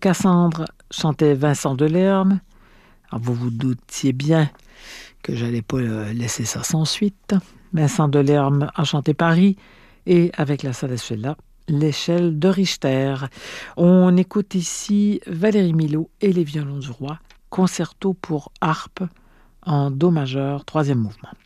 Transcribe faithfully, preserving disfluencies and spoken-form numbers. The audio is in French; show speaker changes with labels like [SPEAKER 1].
[SPEAKER 1] Cassandre chantait Vincent Delerme. Alors, vous vous doutiez bien que j'allais pas euh, laisser ça sans suite. Vincent Delerme a chanté Paris et avec la Salesfella, l'échelle de Richter. On écoute ici Valérie Milhaud et les violons du roi, concerto pour harpe en do majeur, troisième mouvement.